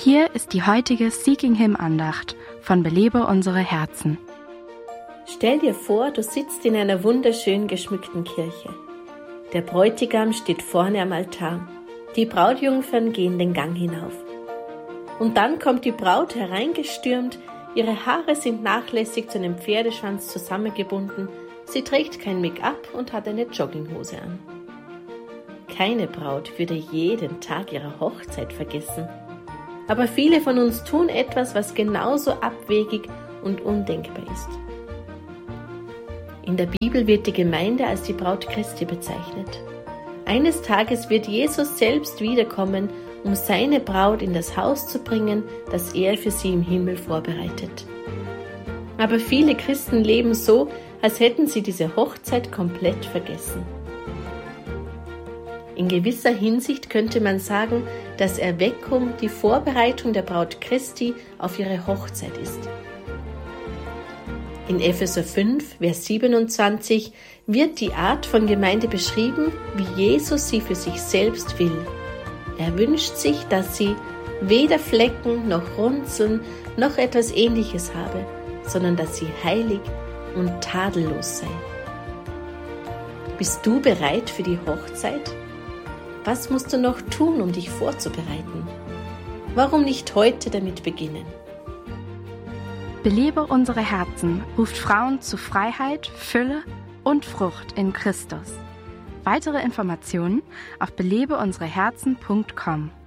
Hier ist die heutige Seeking Him Andacht von Belebe unsere Herzen. Stell dir vor, du sitzt in einer wunderschön geschmückten Kirche. Der Bräutigam steht vorne am Altar. Die Brautjungfern gehen den Gang hinauf. Und dann kommt die Braut hereingestürmt, ihre Haare sind nachlässig zu einem Pferdeschwanz zusammengebunden, sie trägt kein Make-up und hat eine Jogginghose an. Keine Braut würde jeden Tag ihrer Hochzeit vergessen. Aber viele von uns tun etwas, was genauso abwegig und undenkbar ist. In der Bibel wird die Gemeinde als die Braut Christi bezeichnet. Eines Tages wird Jesus selbst wiederkommen, um seine Braut in das Haus zu bringen, das er für sie im Himmel vorbereitet. Aber viele Christen leben so, als hätten sie diese Hochzeit komplett vergessen. In gewisser Hinsicht könnte man sagen, dass Erweckung die Vorbereitung der Braut Christi auf ihre Hochzeit ist. In Epheser 5, Vers 27 wird die Art von Gemeinde beschrieben, wie Jesus sie für sich selbst will. Er wünscht sich, dass sie weder Flecken noch Runzeln noch etwas Ähnliches habe, sondern dass sie heilig und tadellos sei. Bist du bereit für die Hochzeit? Was musst du noch tun, um dich vorzubereiten? Warum nicht heute damit beginnen? Belebe unsere Herzen ruft Frauen zu Freiheit, Fülle und Frucht in Christus. Weitere Informationen auf belebeunsereherzen.com.